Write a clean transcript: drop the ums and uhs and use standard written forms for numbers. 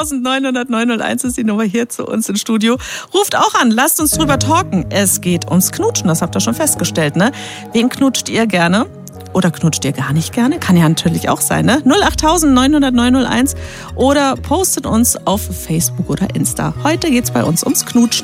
900 ist die Nummer hier zu uns im Studio. Ruft auch an, lasst uns drüber talken. Es geht ums Knutschen, das habt ihr schon festgestellt, ne? Wen knutscht ihr gerne? Oder knutscht ihr gar nicht gerne? Kann ja natürlich auch sein, ne? 08900 oder postet uns auf Facebook oder Insta. Heute geht's bei uns ums Knutschen.